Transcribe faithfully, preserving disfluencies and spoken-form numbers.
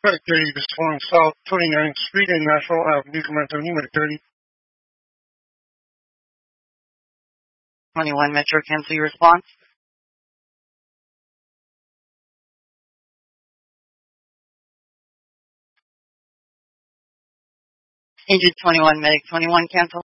Right, thirty, this one South twenty-ninth Street and National Avenue, Commander Number thirty. twenty-one Metro, cancel your response. Agent twenty-one, Medic twenty-one, cancel.